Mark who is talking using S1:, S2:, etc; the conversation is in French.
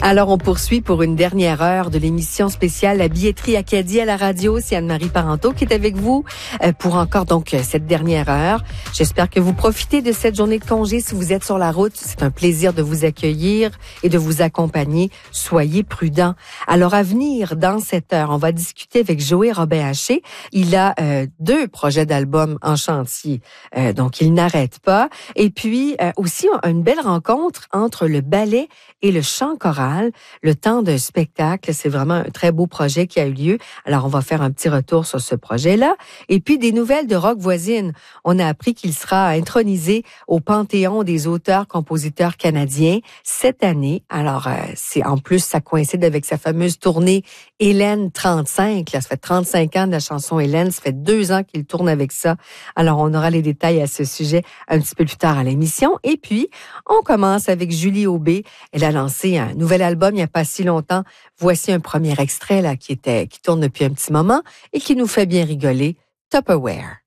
S1: Alors, on poursuit pour une dernière heure de l'émission spéciale La Billetterie Acadie à la radio. C'est Anne-Marie Parenteau qui est avec vous pour encore donc cette dernière heure. J'espère que vous profitez de cette journée de congé. Si vous êtes sur la route, c'est un plaisir de vous accueillir et de vous accompagner. Soyez prudents. Alors, à venir, dans cette heure, on va discuter avec Joey Robin-Haché. Il a 2 projets d'album en chantier, donc il n'arrête pas. Et puis, aussi, une belle rencontre entre le ballet et le chant choral, le temps d'un spectacle. C'est vraiment un très beau projet qui a eu lieu. Alors, on va faire un petit retour sur ce projet-là. Et puis, des nouvelles de Rock Voisine. On a appris qu'il sera intronisé au Panthéon des auteurs-compositeurs canadiens cette année. Alors, c'est en plus, ça coïncide avec sa fameuse tournée Hélène 35. Là, ça fait 35 ans de la chanson Hélène. Ça fait 2 ans qu'il tourne avec ça. Alors, on aura les détails à ce sujet un petit peu plus tard à l'émission. Et puis, on commence avec Julie Aubé. Elle a lancé un nouvel album il n'y a pas si longtemps. Voici un premier extrait là qui tourne depuis un petit moment et qui nous fait bien rigoler. Tupperware.